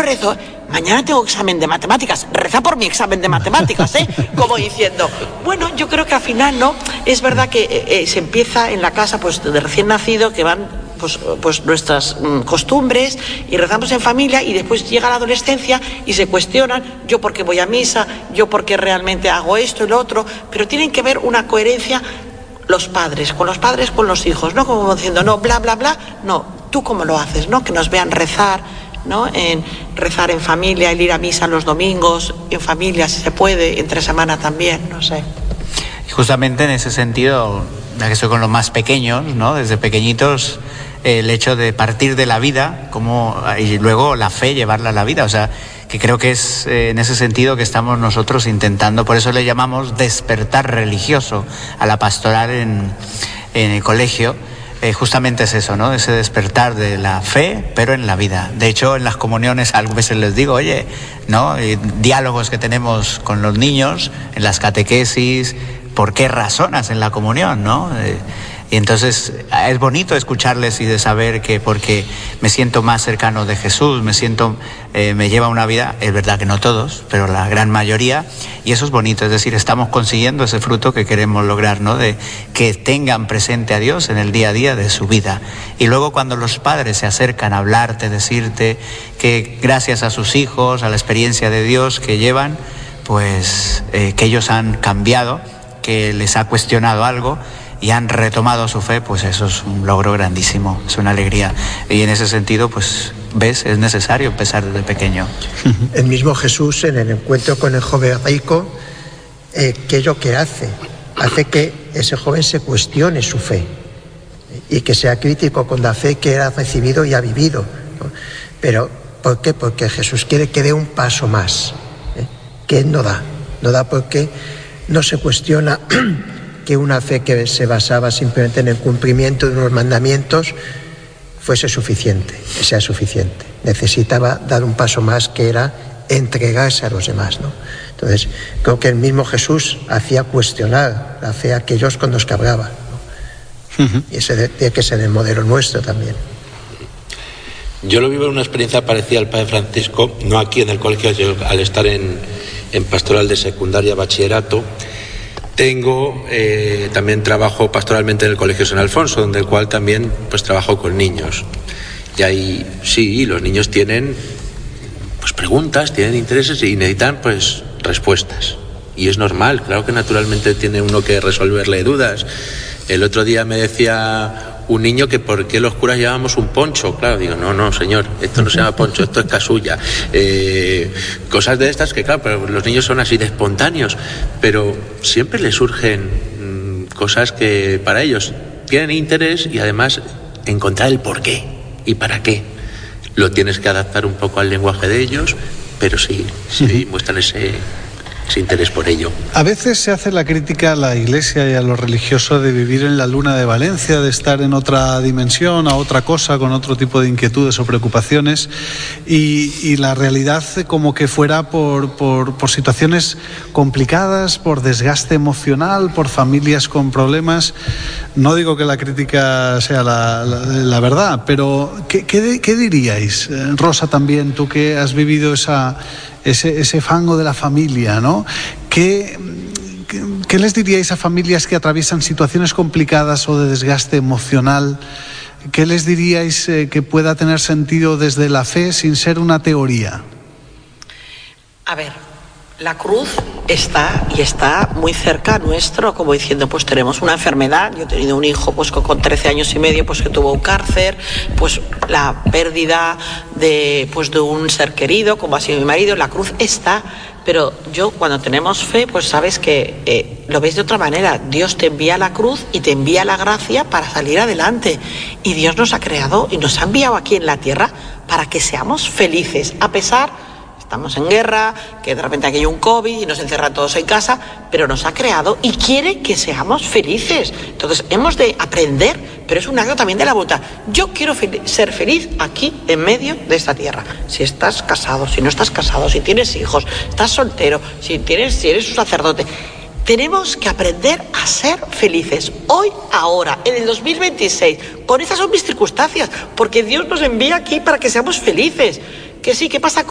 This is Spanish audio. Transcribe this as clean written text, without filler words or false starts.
no rezo, mañana tengo examen de matemáticas, reza por mi examen de matemáticas, como diciendo, bueno, yo creo que al final, ¿no? Es verdad que se empieza en la casa, pues de recién nacido, que van pues nuestras costumbres, y rezamos en familia, y después llega la adolescencia y se cuestionan, yo por qué voy a misa, yo por qué realmente hago esto y lo otro, pero tienen que ver una coherencia los padres, con los hijos, no como diciendo, no, bla, bla, bla, no, tú cómo lo haces, ¿no? Que nos vean rezar, ¿no? En rezar en familia, el ir a misa los domingos, en familia si se puede, entre semana también, no sé. Y justamente en ese sentido, ya que soy con los más pequeños, ¿no? Desde pequeñitos, el hecho de partir de la vida y luego la fe llevarla a la vida, o sea, que creo que es en ese sentido que estamos nosotros intentando, por eso le llamamos despertar religioso a la pastoral en el colegio. Justamente es eso, ¿no? Ese despertar de la fe, pero en la vida. De hecho, en las comuniones a veces les digo, oye, ¿no? Diálogos que tenemos con los niños, en las catequesis, ¿por qué razonas en la comunión, no? Y entonces es bonito escucharles y de saber que porque me siento más cercano de Jesús, me lleva una vida, es verdad que no todos, pero la gran mayoría, y eso es bonito, es decir, estamos consiguiendo ese fruto que queremos lograr, ¿no? De que tengan presente a Dios en el día a día de su vida. Y luego cuando los padres se acercan a hablarte, decirte que gracias a sus hijos, a la experiencia de Dios que llevan, pues que ellos han cambiado, que les ha cuestionado algo, y han retomado su fe, pues eso es un logro grandísimo, es una alegría. Y en ese sentido, pues, ves, es necesario empezar desde pequeño. El mismo Jesús, en el encuentro con el joven rico, ¿qué es lo que hace? Hace que ese joven se cuestione su fe y que sea crítico con la fe que ha recibido y ha vivido, ¿no? Pero, ¿por qué? Porque Jesús quiere que dé un paso más, que él no da porque no se cuestiona que una fe que se basaba simplemente en el cumplimiento de unos mandamientos sea suficiente. Necesitaba dar un paso más, que era entregarse a los demás, ¿no? Entonces, creo que el mismo Jesús hacía cuestionar la fe a aquellos con los que hablaba, ¿no? Y ese tiene que ser el modelo nuestro también. Yo lo vivo en una experiencia parecida al Padre Francisco, no aquí en el colegio, yo, al estar en pastoral de secundaria, bachillerato. También trabajo pastoralmente en el Colegio San Alfonso, donde el cual también pues trabajo con niños. Y ahí sí, los niños tienen pues preguntas, tienen intereses y necesitan pues respuestas. Y es normal, claro que naturalmente tiene uno que resolverle dudas. El otro día me decía un niño que por qué los curas llevábamos un poncho. Claro, digo, no señor, esto no se llama poncho, esto es casulla. Cosas de estas que claro, pero los niños son así de espontáneos, pero siempre les surgen cosas que para ellos tienen interés, y además encontrar el por qué y para qué. Lo tienes que adaptar un poco al lenguaje de ellos, pero sí muestran ese interés por ello. A veces se hace la crítica a la Iglesia y a lo religioso de vivir en la luna de Valencia, de estar en otra dimensión, a otra cosa, con otro tipo de inquietudes o preocupaciones, y la realidad como que fuera por situaciones complicadas, por desgaste emocional, por familias con problemas. No digo que la crítica sea la verdad, pero ¿qué diríais? Rosa, también, tú que has vivido ese fango de la familia, ¿no? ¿Qué les diríais a familias que atraviesan situaciones complicadas o de desgaste emocional? ¿Qué les diríais que pueda tener sentido desde la fe sin ser una teoría? A ver, la cruz está muy cerca nuestro, como diciendo, pues tenemos una enfermedad. Yo he tenido un hijo pues con 13 años y medio pues que tuvo un cáncer, pues la pérdida de un ser querido, como ha sido mi marido. La cruz está, pero yo cuando tenemos fe, pues sabes que lo ves de otra manera. Dios te envía la cruz y te envía la gracia para salir adelante, y Dios nos ha creado y nos ha enviado aquí en la tierra para que seamos felices, a pesar estamos en guerra, que de repente aquí hay un COVID y nos encierran todos en casa, pero nos ha creado y quiere que seamos felices. Entonces hemos de aprender, pero es un acto también de la voluntad. Yo quiero ser feliz aquí en medio de esta tierra. Si estás casado, si no estás casado, si tienes hijos, estás soltero, si eres un sacerdote, tenemos que aprender a ser felices. Hoy, ahora, en el 2026, con estas son mis circunstancias, porque Dios nos envía aquí para que seamos felices. Que sí, ¿qué pasa